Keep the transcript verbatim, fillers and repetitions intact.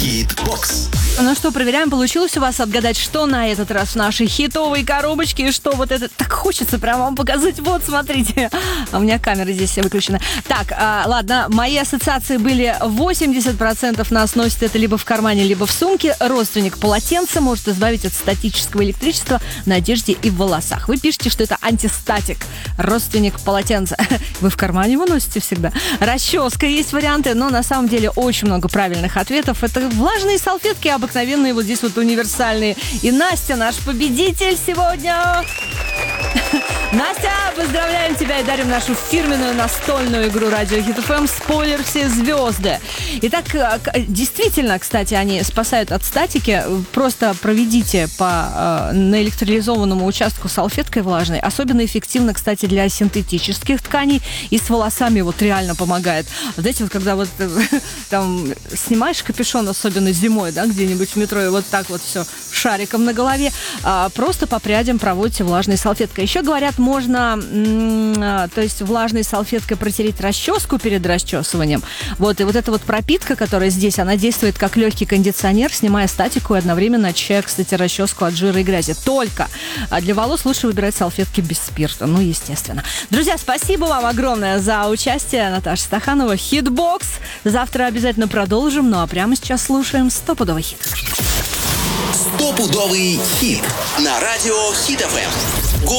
Хитбокс. Ну что, проверяем, получилось у вас отгадать, что на этот раз в нашей хитовой коробочке, и что вот это... Так хочется прям вам показать. Вот, смотрите. А у меня камера здесь выключена. Так, а, ладно, мои ассоциации были восемьдесят процентов нас носит это либо в кармане, либо в сумке. Родственник полотенца может избавить от статического электричества на одежде и в волосах. Вы пишете, что это антистатик. Родственник полотенца. Вы в кармане его носите всегда. Расческа, есть варианты, но на самом деле очень много правильных ответов. Это влажные салфетки, обыкновенные, вот здесь вот универсальные. И Настя, наш победитель сегодня. Настя, поздравляем тебя и дарим нашу фирменную настольную игру Радио Хит эф эм «Спойлер. Все звезды». Итак, действительно, кстати, они спасают от статики. Просто проведите по наэлектролизованному участку салфеткой влажной. Особенно эффективно, кстати, для синтетических тканей. И с волосами вот реально помогает. Знаете, вот когда вот там снимаешь капюшон, особенно зимой, да, где-нибудь в метро, и вот так вот все шариком на голове, просто по прядям проводите влажной салфеткой. Еще говорят, можно, то есть влажной салфеткой протереть расческу перед расчесыванием. Вот, и вот эта вот пропитка, которая здесь, она действует как легкий кондиционер, снимая статику и одновременно очищая, кстати, расческу от жира и грязи. Только для волос лучше выбирать салфетки без спирта, ну, естественно. Друзья, спасибо вам огромное за участие. Наташа Стаханова, Хитбокс. Завтра обязательно продолжим, ну а прямо сейчас слушаем стопудовый хит. Стопудовый хит на Радио Хит эф эм.